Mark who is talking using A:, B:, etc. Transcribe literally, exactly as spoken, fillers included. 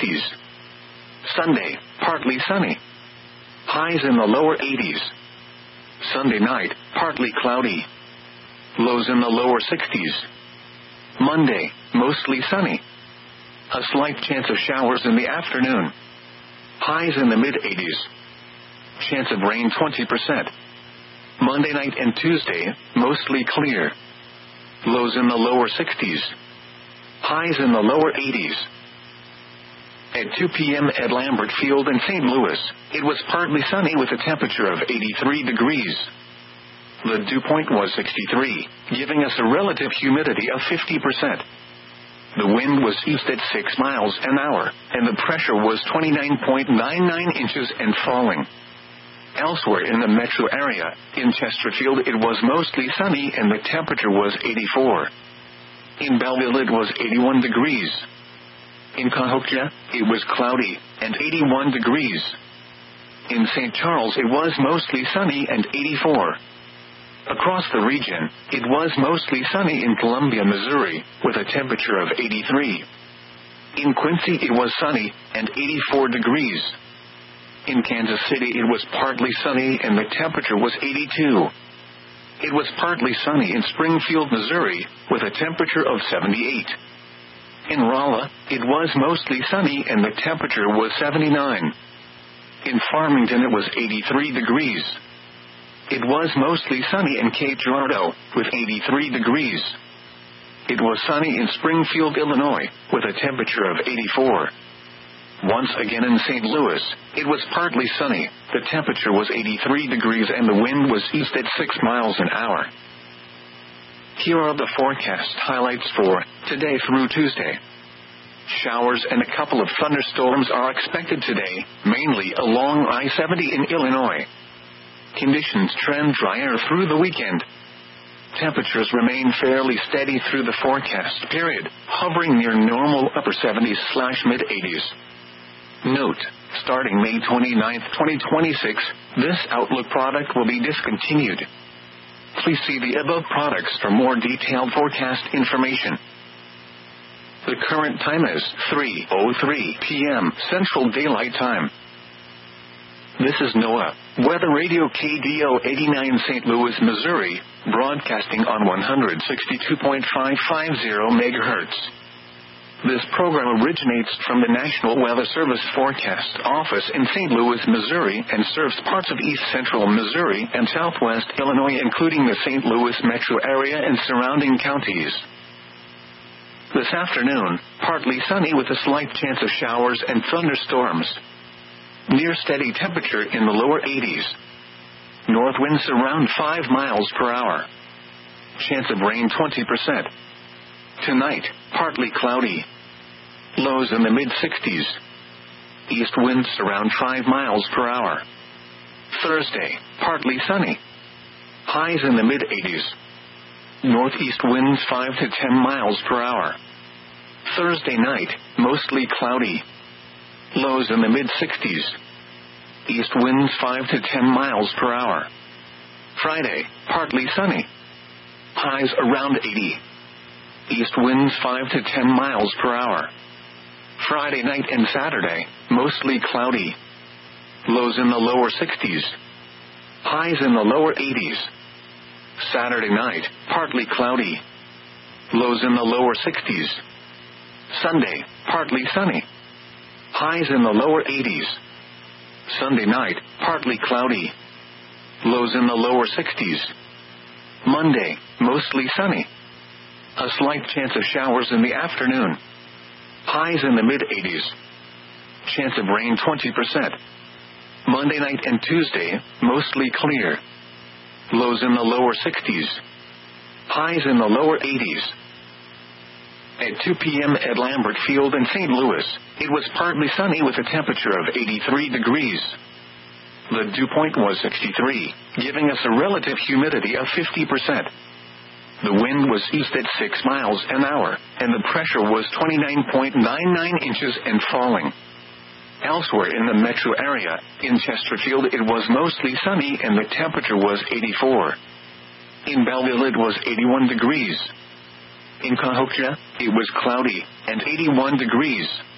A: sixties. Sunday, partly sunny. Highs in the lower eighties. Sunday night, partly cloudy. Lows in the lower sixties. Monday, mostly sunny. A slight chance of showers in the afternoon. Highs in the mid-eighties. Chance of rain twenty percent. Monday night and Tuesday, mostly clear. Lows in the lower sixties. Highs in the lower eighties. At two p.m. at Lambert Field in Saint Louis, it was partly sunny with a temperature of eighty-three degrees. The dew point was sixty-three, giving us a relative humidity of fifty percent. The wind was east at six miles an hour, and the pressure was twenty-nine point nine nine inches and falling. Elsewhere in the metro area, in Chesterfield it was mostly sunny and the temperature was eighty-four. In Belleville it was eighty-one degrees. In Cahokia, it was cloudy, and eighty-one degrees. In Saint Charles it was mostly sunny and eighty-four. Across the region, it was mostly sunny in Columbia, Missouri, with a temperature of eighty-three. In Quincy it was sunny, and eighty-four degrees. In Kansas City it was partly sunny and the temperature was eighty-two. It was partly sunny in Springfield, Missouri, with a temperature of seventy-eight. In Rolla, it was mostly sunny and the temperature was seventy-nine. In Farmington it was eighty-three degrees. It was mostly sunny in Cape Girardeau, with eighty-three degrees. It was sunny in Springfield, Illinois, with a temperature of eighty-four. Once again in Saint Louis, it was partly sunny, the temperature was eighty-three degrees and the wind was east at six miles an hour. Here are the forecast highlights for today through Tuesday. Showers and a couple of thunderstorms are expected today, mainly along I seventy in Illinois. Conditions trend drier through the weekend. Temperatures remain fairly steady through the forecast period, hovering near normal upper seventies slash mid-eighties. Note, starting May twenty-ninth, twenty twenty-six, this Outlook product will be discontinued. Please see the above products for more detailed forecast information. The current time is three oh three p.m. Central Daylight Time. This is NOAA, Weather Radio K D O eighty-nine Saint Louis, Missouri, broadcasting on one sixty-two point five five zero megahertz. This program originates from the National Weather Service Forecast Office in Saint Louis, Missouri, and serves parts of east central Missouri and southwest Illinois, including the Saint Louis metro area and surrounding counties. This afternoon, partly sunny with a slight chance of showers and thunderstorms. Near steady temperature in the lower eighties. North winds around five miles per hour. Chance of rain twenty percent. Tonight, partly cloudy. Lows in the mid-sixties. East winds around five miles per hour. Thursday, partly sunny. Highs in the mid-eighties. Northeast winds five to ten miles per hour. Thursday night, mostly cloudy. Lows in the mid-sixties. East winds five to ten miles per hour. Friday, partly sunny. Highs around eighty. East winds five to ten miles per hour. Friday night and Saturday, mostly cloudy. Lows in the lower sixties. Highs in the lower eighties. Saturday night, partly cloudy. Lows in the lower sixties. Sunday, partly sunny. Highs in the lower eighties. Sunday night, partly cloudy. Lows in the lower sixties. Monday, mostly sunny. A slight chance of showers in the afternoon. Highs in the mid-eighties. Chance of rain twenty percent. Monday night and Tuesday, mostly clear. Lows in the lower sixties. Highs in the lower eighties. At two p.m. at Lambert Field in Saint Louis, it was partly sunny with a temperature of eighty-three degrees. The dew point was sixty-three, giving us a relative humidity of fifty percent. The wind was east at six miles an hour, and the pressure was twenty-nine point nine nine inches and falling. Elsewhere in the metro area, in Chesterfield it was mostly sunny and the temperature was eighty-four. In Belleville it was eighty-one degrees. In Cahokia, it was cloudy, and eighty-one degrees.